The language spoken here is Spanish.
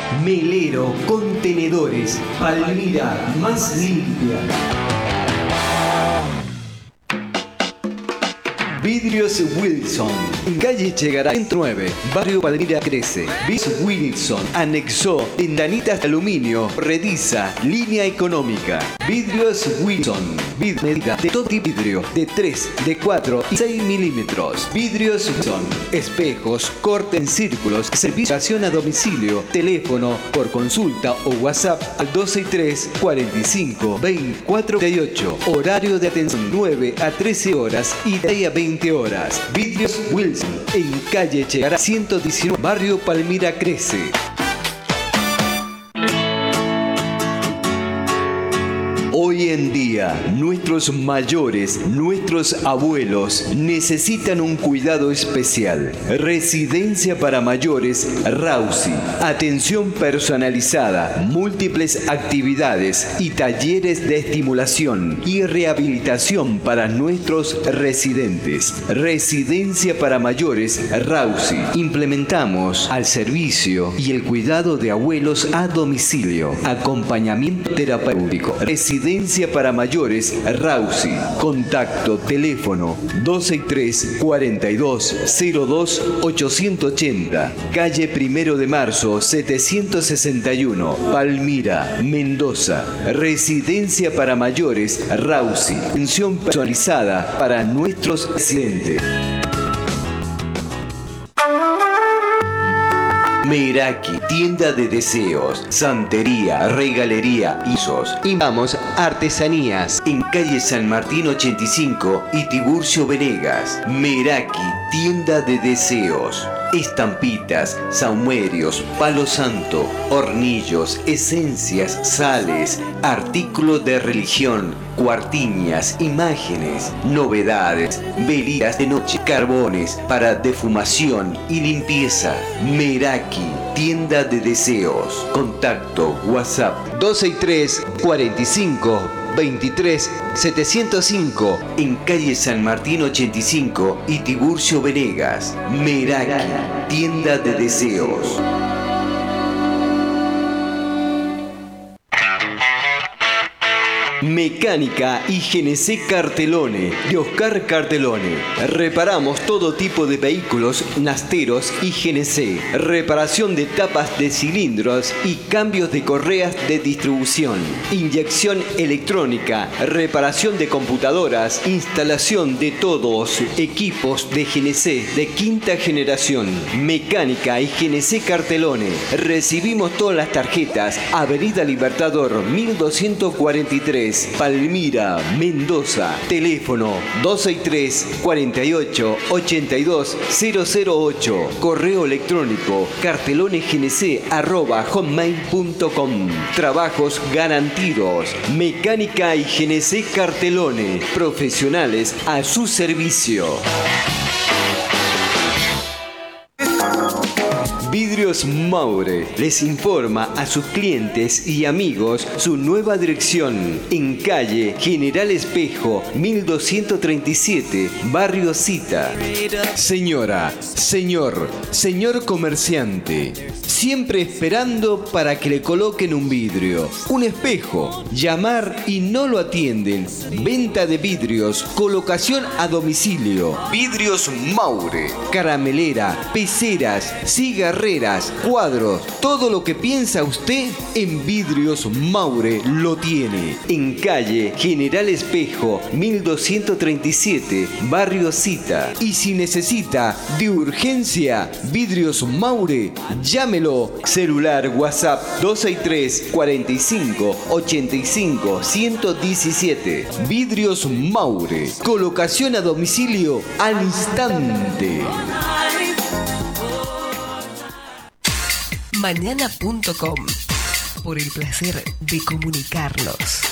Melero Contenedores, Palmira más limpia. Vidrios Wilson, en calle Chegaray 109, barrio Palmira Crece. Vidrios Wilson anexó ventanitas de aluminio, rediza, línea económica. Vidrios Wilson, medida de todo tipo de vidrio, de 3, de 4 y 6 milímetros. Vidrios Wilson, espejos, corte en círculos, servicio a domicilio, teléfono por consulta o WhatsApp al 263 45 24 38. Horario de atención 9 a 13 horas y de ahí a 20 horas. Vidrios Wilson, en calle Chegaray 119, barrio Palmira Crece. Hoy en día, nuestros mayores, nuestros abuelos, necesitan un cuidado especial. Residencia para mayores Rausi. Atención personalizada, múltiples actividades y talleres de estimulación y rehabilitación para nuestros residentes. Residencia para mayores Rausi. Implementamos al servicio y el cuidado de abuelos a domicilio. Acompañamiento terapéutico. Residencia para mayores Rausi. Contacto teléfono 263 42 02 880. Calle 1 de Marzo 761, Palmira, Mendoza. Residencia para mayores Rausi. Atención personalizada para nuestros residentes. Meraki, tienda de deseos, santería, regalería, ISOs. Y vamos, artesanías. En calle San Martín 85 y Tiburcio Venegas. Meraki, tienda de deseos. Estampitas, saumerios, palo santo, hornillos, esencias, sales, artículos de religión, cuartiñas, imágenes, novedades, velitas de noche, carbones para defumación y limpieza. Meraki, tienda de deseos. Contacto WhatsApp 263 45 23 705 en calle San Martín 85 y Tiburcio Venegas. Meraki, tienda de deseos. Mecánica y GNC Cartelone, de Oscar Cartelone. Reparamos todo tipo de vehículos, nasteros y GNC. Reparación de tapas de cilindros y cambios de correas de distribución. Inyección electrónica, reparación de computadoras, instalación de todos equipos de GNC de quinta generación. Mecánica y GNC Cartelone. Recibimos todas las tarjetas. Avenida Libertador 1243. Palmira, Mendoza. Teléfono 263 48 82 008. Correo electrónico cartelonegnc@hotmail.com. Trabajos garantidos. Mecánica y GNC Cartelone. Profesionales a su servicio. Vidrios Maure les informa a sus clientes y amigos su nueva dirección en calle General Espejo 1237, Barrio Cita. Señora, señor comerciante, siempre esperando para que le coloquen un vidrio, un espejo, llamar y no lo atienden. Venta de vidrios, colocación a domicilio. Vidrios Maure, caramelera, peceras, cigarreras, cuadros, todo lo que piensa usted en Vidrios Maure lo tiene. En calle General Espejo 1237, Barrio Cita. Y si necesita de urgencia Vidrios Maure, llámelo. Celular WhatsApp 263 45 85 117. Vidrios Maure, colocación a domicilio al instante. Mañana.com, por el placer de comunicarnos.